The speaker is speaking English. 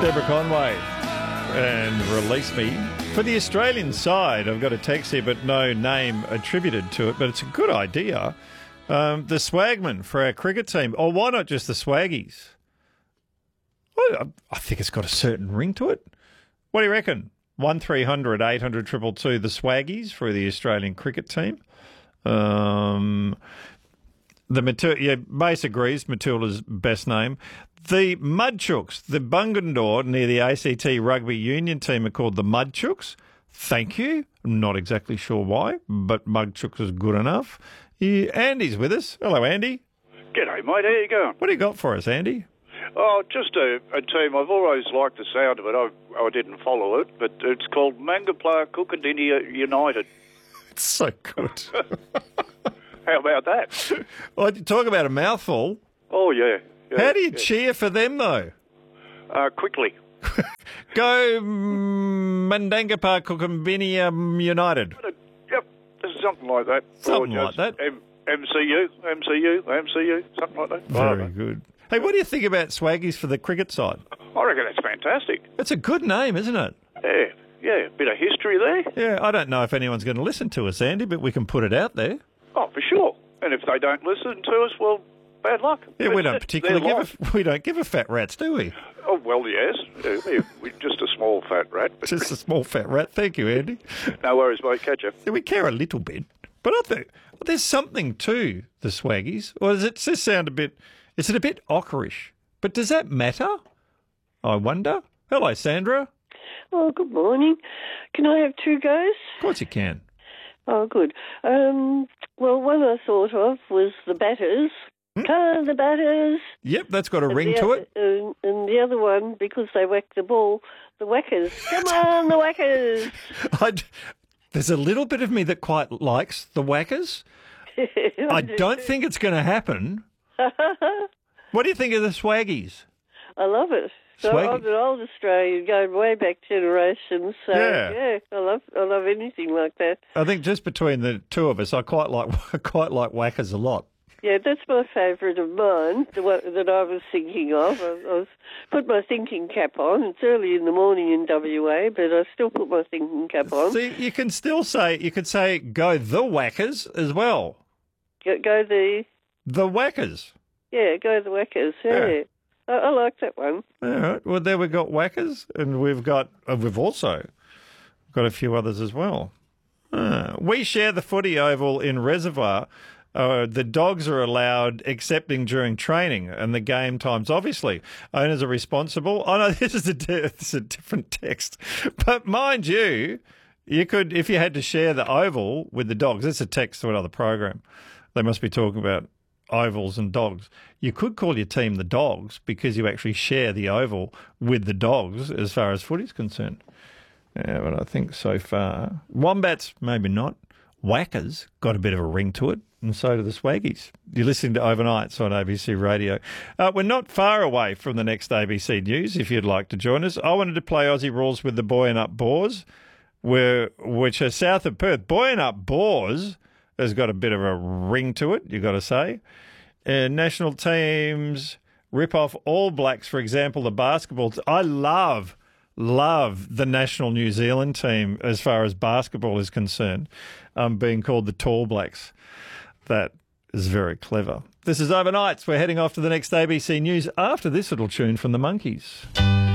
Deborah Conway and Release Me. For the Australian side, I've got a text here, but no name attributed to it, but it's a good idea. The Swagman for our cricket team. Or why not just the Swaggies? Well, I think it's got a certain ring to it. What do you reckon? 1300 800 222, the Swaggies for the Australian cricket team. Mace agrees, Matilda's best name. The Mudchooks, the Bungendore near the ACT rugby union team are called the Mudchooks. Thank you. I'm not exactly sure why, but Mudchooks is good enough. Andy's with us. Hello, Andy. G'day, mate. How you going? What do you got for us, Andy? Oh, just a team. I've always liked the sound of it. I didn't follow it, but it's called Mangapla Kookatinnia United. It's so good. How about that? Well, talk about a mouthful. Oh, yeah. How do you cheer for them, though? Quickly. Go Mandangapa Kookatinnia United. Yep, something like that. Something like that. MCU, something like that. Very good. Hey, what do you think about Swaggies for the cricket side? I reckon it's fantastic. It's a good name, isn't it? Yeah, a bit of history there. Yeah, I don't know if anyone's going to listen to us, Andy, but we can put it out there. Oh, for sure. And if they don't listen to us, well, bad luck. Yeah, we don't particularly give a fat rats, do we? Oh, well, yes. We're just a small fat rat. Just a small fat rat. Thank you, Andy. No worries, mate. Catch you. Yeah, we care a little bit. But I think there's something to the Swaggies. Or does it just sound a bit... Is it a bit ockerish? But does that matter? I wonder. Hello, Sandra. Oh, good morning. Can I have two goes? Of course you can. Oh, good. Well, one I thought of was the Batters. The Batters. Yep, that's got a ring to it. And the other one, because they whacked the ball, the Whackers. Come on, the Whackers. There's a little bit of me that quite likes the Whackers. I don't think it's going to happen. What do you think of the Swaggies? I love it. So I'm an old Australian, going way back generations. So yeah, I love anything like that. I think just between the two of us, I quite like Whackers a lot. Yeah, that's my favourite of mine, the one that I was thinking of. I put my thinking cap on. It's early in the morning in WA, but I still put my thinking cap on. See, you could say go the Whackers as well. Go the Whackers. Yeah, go the Whackers. Yeah. I like that one. All right. Well, there we've got Whackers, and we've also got a few others as well. We share the footy oval in Reservoir. The dogs are allowed excepting during training and the game times, obviously. Owners are responsible. Oh, no, this is a different text. But mind you, you could, if you had to share the oval with the dogs, it's a text to another program. They must be talking about ovals and dogs. You could call your team the Dogs because you actually share the oval with the dogs as far as footy's concerned. Yeah, but I think so far, Wombats, maybe not. Whackers got a bit of a ring to it, and so do the Swaggies. You're listening to Overnights on ABC Radio. We're not far away from the next ABC News, if you'd like to join us. I wanted to play Aussie Rules with the Buoyant Up Boars, which are south of Perth. Buoyant Up Boars has got a bit of a ring to it, you've got to say. National teams rip off All Blacks, for example, the basketball. I love the national New Zealand team as far as basketball is concerned, being called the Tall Blacks. That is very clever. This is Overnights. We're heading off to the next ABC News after this little tune from the Monkees.